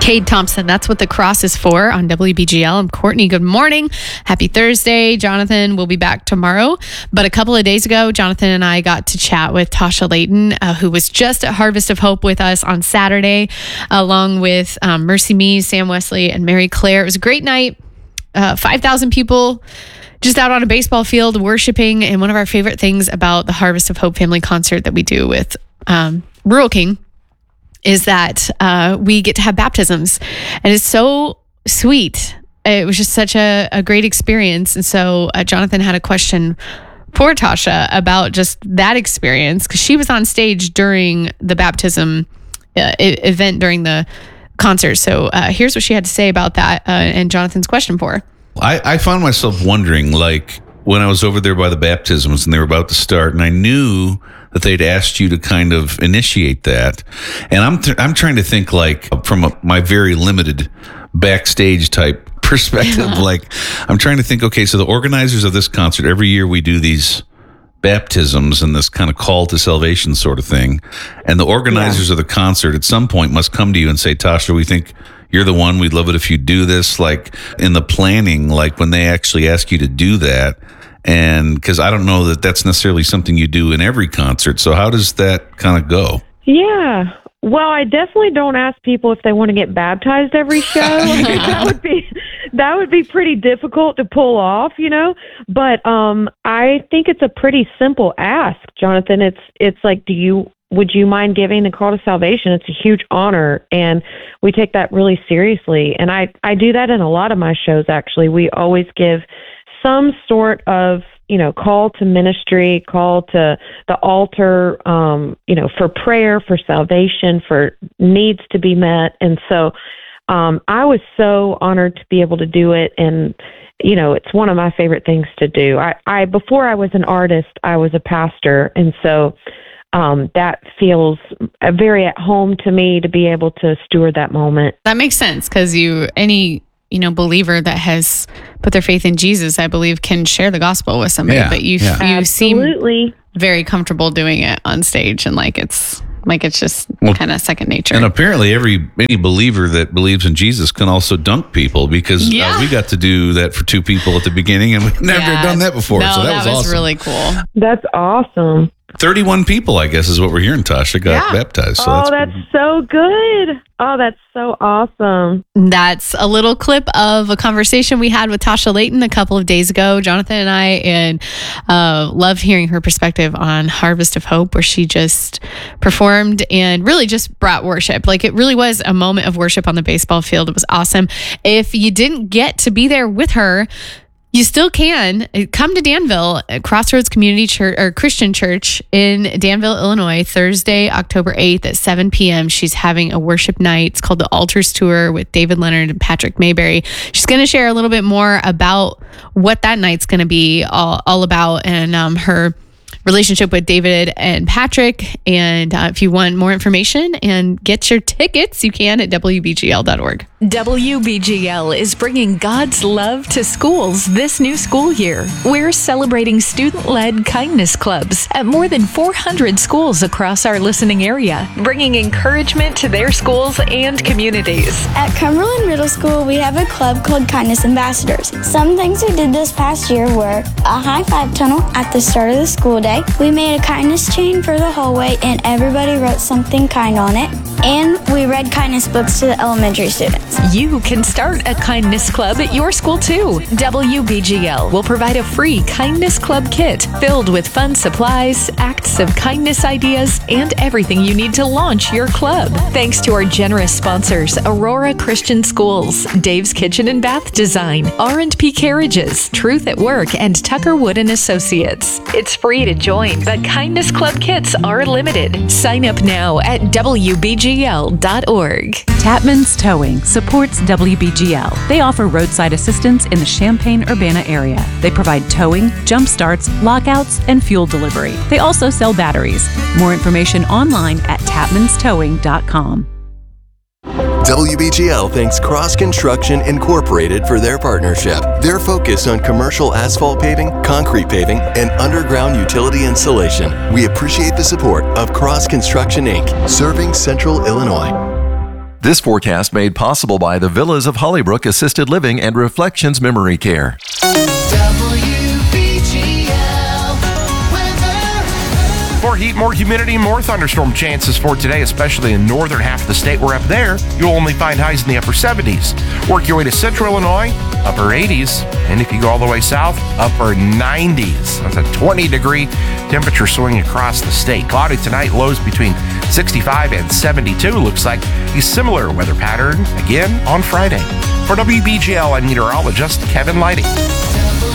Cade Thompson, that's what the cross is for on WBGL. I'm Courtney. Good morning. Happy Thursday. Jonathan will be back tomorrow. But a couple of days ago, Jonathan and I got to chat with Tasha Layton, who was just at Harvest of Hope with us on Saturday, along with Mercy Me, Sam Wesley, and Mary Claire. It was a great night. 5,000 people just out on a baseball field worshiping. And one of our favorite things about the Harvest of Hope family concert that we do with Rural King is that we get to have baptisms, and it's so sweet. It was just such a great experience. And so Jonathan had a question for Tasha about just that experience, because she was on stage during the baptism event during the concert. So here's what she had to say about that and Jonathan's question for her. I found myself wondering, like, when I was over there by the baptisms and they were about to start, and I knew that they'd asked you to kind of initiate that. And I'm trying to think, like, from my very limited backstage type perspective, like, I'm trying to think, okay, so the organizers of this concert, every year we do these baptisms and this kind of call to salvation sort of thing. And the organizers of the concert at some point must come to you and say, Tasha, we think you're the one. We'd love it if you do this, like, in the planning, like when they actually ask you to do that. And because I don't know that that's necessarily something you do in every concert. So how does that kind of go? Yeah. Well, I definitely don't ask people if they want to get baptized every show. That would be pretty difficult to pull off, you know. But I think it's a pretty simple ask, Jonathan. It's like, would you mind giving the call to salvation? It's a huge honor, and we take that really seriously. And I do that in a lot of my shows, actually. We always give some sort of, call to ministry, call to the altar, for prayer, for salvation, for needs to be met. And so I was so honored to be able to do it. And, it's one of my favorite things to do. Before I was an artist, I was a pastor. And so that feels very at home to me to be able to steward that moment. That makes sense, because any believer that has put their faith in Jesus, I believe, can share the gospel with somebody. But you seem very comfortable doing it on stage, and it's just kind of second nature. And apparently any believer that believes in Jesus can also dunk people, because we got to do that for 2 people at the beginning, and we've never done that before. No, so that was awesome. Really cool. That's awesome. 31 people, I guess, is what we're hearing, Tasha, got baptized. So that's so good. Oh, that's so awesome. That's a little clip of a conversation we had with Tasha Layton a couple of days ago, Jonathan and I, and loved hearing her perspective on Harvest of Hope, where she just performed and really just brought worship. Like, it really was a moment of worship on the baseball field. It was awesome. If you didn't get to be there with her, you still can come to Danville, Crossroads Community Church or Christian Church in Danville, Illinois, Thursday, October 8th at 7 p.m. She's having a worship night. It's called the Altars Tour with David Leonard and Patrick Mayberry. She's going to share a little bit more about what that night's going to be all about, and her relationship with David and Patrick. And if you want more information and get your tickets, you can at WBGL.org. WBGL is bringing God's love to schools this new school year. We're celebrating student-led kindness clubs at more than 400 schools across our listening area, bringing encouragement to their schools and communities. At Cumberland Middle School, we have a club called Kindness Ambassadors. Some things we did this past year were a high five tunnel at the start of the school day. We made a kindness chain for the hallway, and everybody wrote something kind on it. And we read kindness books to the elementary students. You can start a kindness club at your school too. WBGL will provide a free kindness club kit filled with fun supplies, acts of kindness ideas, and everything you need to launch your club. Thanks to our generous sponsors, Aurora Christian Schools, Dave's Kitchen and Bath Design, R&P Carriages, Truth at Work, and Tucker Wood and Associates. It's free to join, but kindness club kits are limited. Sign up now at WBGL.org. Tapman's Towing supports WBGL. They offer roadside assistance in the Champaign-Urbana area. They provide towing, jump starts, lockouts, and fuel delivery. They also sell batteries. More information online at tapmanstowing.com. WBGL thanks Cross Construction Incorporated for their partnership. Their focus on commercial asphalt paving, concrete paving, and underground utility installation. We appreciate the support of Cross Construction Inc., serving Central Illinois. This forecast made possible by the Villas of Hollybrook Assisted Living and Reflections Memory Care. More heat, more humidity, more thunderstorm chances for today, especially in the northern half of the state. Where up there, you'll only find highs in the upper 70s. Work your way to central Illinois, upper 80s. And if you go all the way south, upper 90s. That's a 20-degree temperature swing across the state. Cloudy tonight, lows between 65 and 72. Looks like a similar weather pattern again on Friday. For WBGL, I'm meteorologist Kevin Lighting.